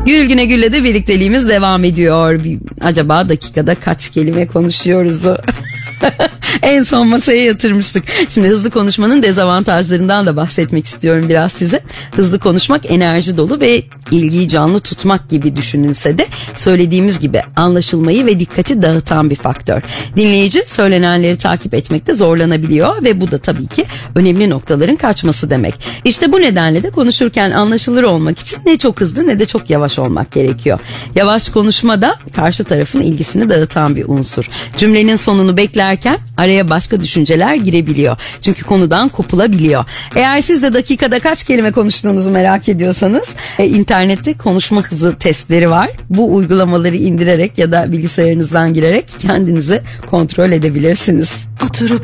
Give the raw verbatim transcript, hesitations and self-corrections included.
Gül Güne Gül'le de birlikteliğimiz devam ediyor. Acaba dakikada kaç kelime konuşuyoruzu? En son masaya yatırmıştık. Şimdi hızlı konuşmanın dezavantajlarından da bahsetmek istiyorum biraz size. Hızlı konuşmak enerji dolu ve ilgiyi canlı tutmak gibi düşünülse de söylediğimiz gibi anlaşılmayı ve dikkati dağıtan bir faktör. Dinleyici söylenenleri takip etmekte zorlanabiliyor ve bu da tabii ki önemli noktaların kaçması demek. İşte bu nedenle de konuşurken anlaşılır olmak için ne çok hızlı ne de çok yavaş olmak gerekiyor. Yavaş konuşma da karşı tarafın ilgisini dağıtan bir unsur. Cümlenin sonunu beklerken araya başka düşünceler girebiliyor. Çünkü konudan kopulabiliyor. Eğer siz de dakikada kaç kelime konuştuğunuzu merak ediyorsanız e, internette konuşma hızı testleri var. Bu uygulamaları indirerek ya da bilgisayarınızdan girerek kendinizi kontrol edebilirsiniz. Oturup